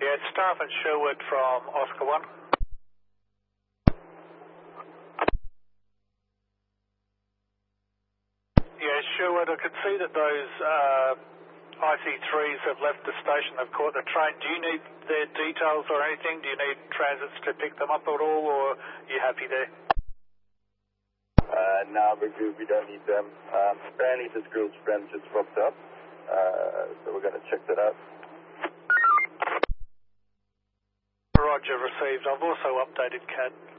Yeah, it's staff at Sherwood from Oscar 1. Yeah, Sherwood, I can see that those IC3s have left the station, they've caught the train. Do you need their details or anything? Do you need transits to pick them up at all, or are you happy there? No, we're good, we don't need them. Apparently this girl's friend just popped up, so we're going to check that out. Roger, received. I've also updated CAD